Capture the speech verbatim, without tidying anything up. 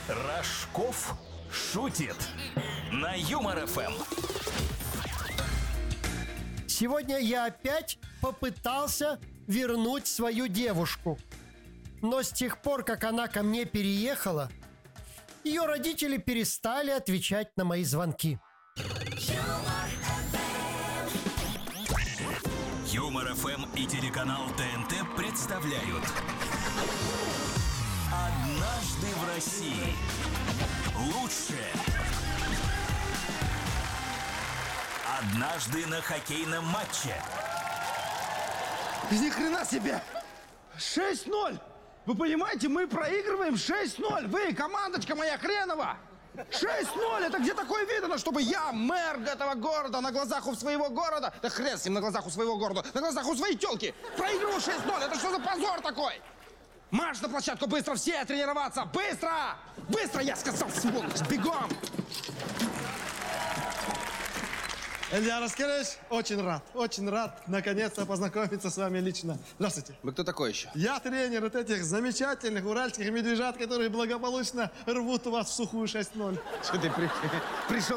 Рожков шутит на Юмор ФМ. Сегодня я опять попытался вернуть свою девушку. Но с тех пор, как она ко мне переехала, ее родители перестали отвечать на мои звонки. Юмор ФМ и телеканал ТНТ представляют «Однажды в России». Лучшее. Однажды на хоккейном матче. Ни хрена себе! шесть ноль! Вы понимаете, мы проигрываем шесть ноль! Вы, командочка моя хренова! шесть ноль! Это где такое видно, чтобы я, мэр этого города, на глазах у своего города, да хрен с ним, на глазах у своего города, на глазах у своей тёлки, проигрывал шесть ноль! Это что за позор такой? Марш на площадку, быстро все тренироваться! Быстро! Быстро, я сказал, сволочь! Бегом! Илья Раскерович, очень рад, очень рад наконец-то познакомиться с вами лично. Здравствуйте. Вы кто такой еще? Я тренер вот этих замечательных уральских медвежат, которые благополучно рвут у вас в сухую шесть ноль. Что ты при... пришел